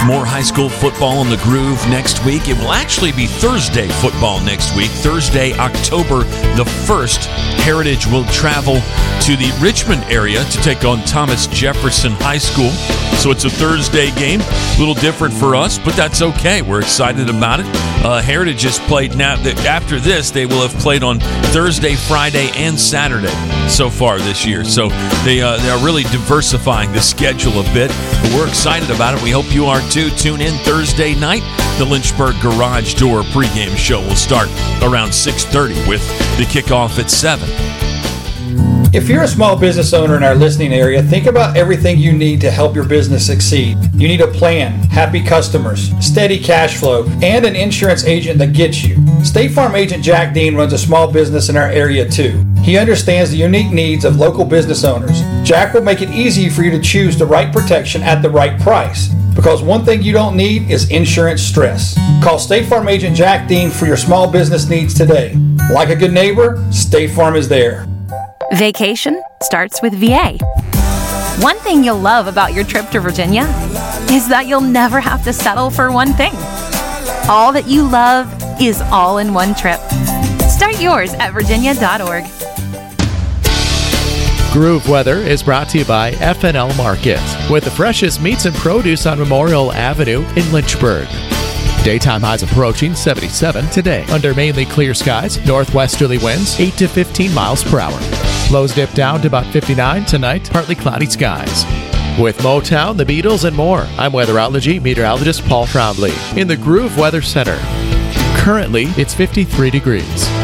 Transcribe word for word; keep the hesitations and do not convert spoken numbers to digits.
More high school football on the Groove next week. It will actually be Thursday football next week. Thursday, October the first. Heritage will travel to the Richmond area to take on Thomas Jefferson High School. So it's a Thursday game. A little different for us, but that's okay. We're excited about it. Uh, Heritage has played now. After this, they will have played on Thursday, Friday, and Saturday so far this year. So they, uh, they are really diversifying the schedule a bit. But we're excited about it. We hope you are too. Tune in Thursday night. The Lynchburg Garage Door pregame show will start around six thirty with the kickoff at seven. If you're a small business owner in our listening area, think about everything you need to help your business succeed. You need a plan, happy customers, steady cash flow, and an insurance agent that gets you. State Farm agent Jack Dean runs a small business in our area too. He understands the unique needs of local business owners. Jack will make it easy for you to choose the right protection at the right price. Because one thing you don't need is insurance stress. Call State Farm agent Jack Dean for your small business needs today. Like a good neighbor, State Farm is there. Vacation starts with V A. One thing you'll love about your trip to Virginia is that you'll never have to settle for one thing. All that you love is all in one trip. Start yours at virginia dot org. Groove Weather is brought to you by F and L Market, with the freshest meats and produce on Memorial Avenue in Lynchburg. Daytime highs approaching seventy-seven today, under mainly clear skies, northwesterly winds eight to fifteen miles per hour. Lows dip down to about fifty-nine tonight, partly cloudy skies. With Motown, the Beatles, and more, I'm weatherology meteorologist Paul Trombley in the Groove Weather Center. Currently, it's fifty-three degrees.